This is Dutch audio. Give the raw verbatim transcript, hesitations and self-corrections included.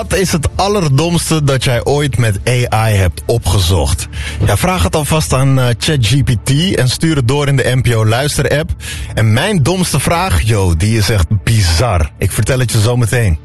Wat is het allerdomste dat jij ooit met A I hebt opgezocht? Ja, vraag het alvast aan uh, ChatGPT en stuur het door in de N P O Luister app. En mijn domste vraag, yo, die is echt bizar. Ik vertel het je zo meteen.